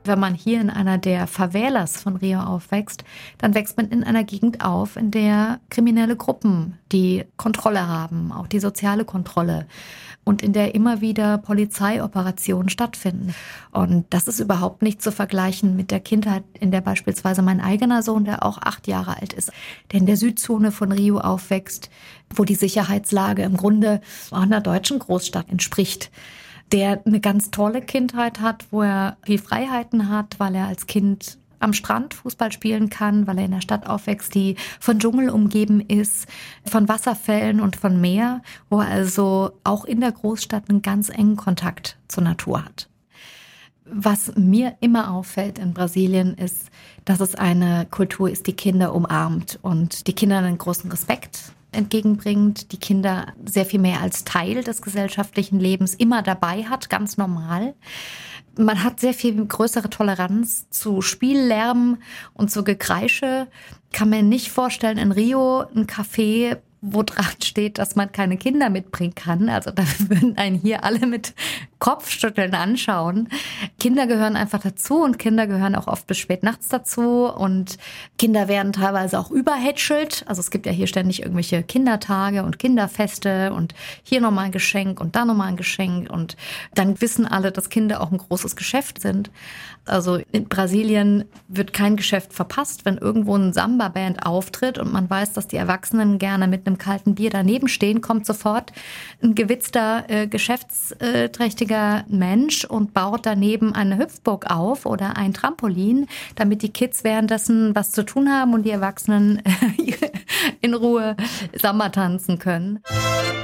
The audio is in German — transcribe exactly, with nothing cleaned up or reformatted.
Wenn man hier in einer der Favelas von Rio aufwächst, dann wächst man in einer Gegend auf, in der kriminelle Gruppen die Kontrolle haben, auch die soziale Kontrolle, und in der immer wieder Polizeioperationen stattfinden. Und das ist überhaupt nicht zu vergleichen mit der Kindheit, in der beispielsweise mein eigener Sohn, der auch acht Jahre alt ist, der in der Südzone von Rio aufwächst, wo die Sicherheitslage im Grunde auch einer deutschen Großstadt entspricht. Der eine ganz tolle Kindheit hat, wo er viel Freiheiten hat, weil er als Kind am Strand Fußball spielen kann, weil er in einer Stadt aufwächst, die von Dschungel umgeben ist, von Wasserfällen und von Meer, wo er also auch in der Großstadt einen ganz engen Kontakt zur Natur hat. Was mir immer auffällt in Brasilien ist, dass es eine Kultur ist, die Kinder umarmt und die Kinder einen großen Respekt entgegenbringt, die Kinder sehr viel mehr als Teil des gesellschaftlichen Lebens immer dabei hat, ganz normal. Man hat sehr viel größere Toleranz zu Spiellärm und zu Gekreische. Kann mir nicht vorstellen, in Rio ein Café, wo dran steht, dass man keine Kinder mitbringen kann. Also da würden einen hier alle mit Kopfschütteln anschauen. Kinder gehören einfach dazu und Kinder gehören auch oft bis spät nachts dazu und Kinder werden teilweise auch überhätschelt. Also es gibt ja hier ständig irgendwelche Kindertage und Kinderfeste und hier nochmal ein Geschenk und da nochmal ein Geschenk und dann wissen alle, dass Kinder auch ein großes Geschäft sind. Also in Brasilien wird kein Geschäft verpasst, wenn irgendwo eine Samba-Band auftritt und man weiß, dass die Erwachsenen gerne mit einem kalten Bier daneben stehen, kommt sofort ein gewitzter, äh, geschäftsträchtiger Mensch und baut daneben eine Hüpfburg auf oder ein Trampolin, damit die Kids währenddessen was zu tun haben und die Erwachsenen in Ruhe Samba tanzen können.